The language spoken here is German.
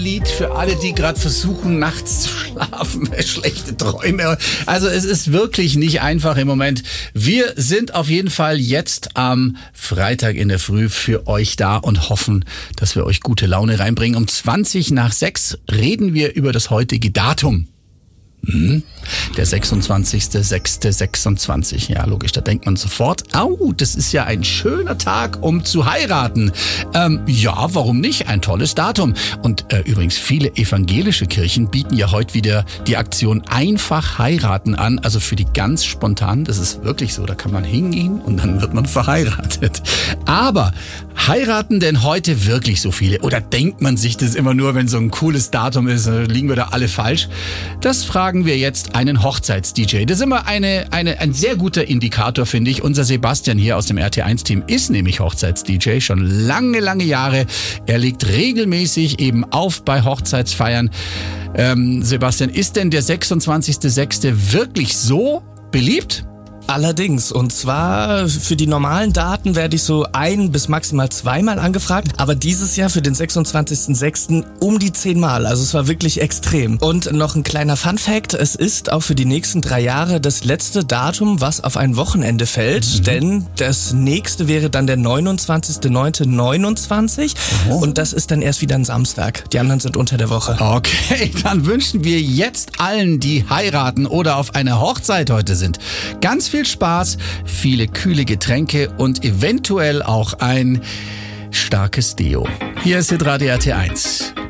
Lied für alle, die gerade versuchen, nachts zu schlafen, schlechte Träume. Also es ist wirklich nicht einfach im Moment. Wir sind auf jeden Fall jetzt am Freitag in der Früh für euch da und hoffen, dass wir euch gute Laune reinbringen. Um 5:20 reden wir über das heutige Datum. Der 26.06.26. Ja, logisch, da denkt man sofort, das ist ja ein schöner Tag, um zu heiraten. Ja, warum nicht? Ein tolles Datum. Und übrigens, viele evangelische Kirchen bieten ja heute wieder die Aktion Einfach heiraten an. Also für die ganz spontan, das ist wirklich so, da kann man hingehen und dann wird man verheiratet. Aber heiraten denn heute wirklich so viele? Oder denkt man sich das immer nur, wenn so ein cooles Datum ist, liegen wir da alle falsch? Das fragen wir jetzt einen Hochzeits-DJ. Das ist immer ein sehr guter Indikator, finde ich. Unser Sebastian hier aus dem RT1-Team ist nämlich Hochzeits-DJ, schon lange, lange Jahre. Er legt regelmäßig eben auf bei Hochzeitsfeiern. Sebastian, ist denn der 26.06. wirklich so beliebt? Allerdings, und zwar für die normalen Daten werde ich so ein- bis maximal zweimal angefragt, aber dieses Jahr für den 26.06. um die 10 Mal, also es war wirklich extrem. Und noch ein kleiner Funfact, es ist auch für die nächsten 3 Jahre das letzte Datum, was auf ein Wochenende fällt, denn das nächste wäre dann der 29.09.29 und das ist dann erst wieder ein Samstag. Die anderen sind unter der Woche. Okay, dann wünschen wir jetzt allen, die heiraten oder auf einer Hochzeit heute sind, ganz viel Spaß, viele kühle Getränke und eventuell auch ein starkes Deo. Hier ist Hitradio RT1.